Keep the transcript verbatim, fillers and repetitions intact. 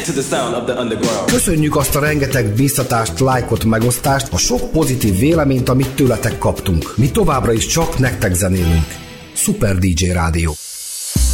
to the sound of the underground. Köszönjük azt a rengeteg biztatást, lájkot, megosztást, a sok pozitív véleményt, amit tőletek kaptunk. Mi továbbra is csak nektek zenélünk. Szuper dé dzsé Rádió.